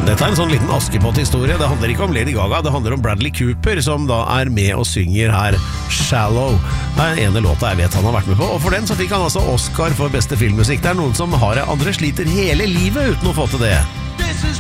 Dette en sånn liten Askepott-historie. Det handler ikke om Lady Gaga, det handler om Bradley Cooper, som da med og synger her Shallow. Det ene låta jeg vet han har vært med på, og for den så fikk han altså Oscar for beste filmmusikk. Det noen som har det, andre sliter hele livet uten å få til det.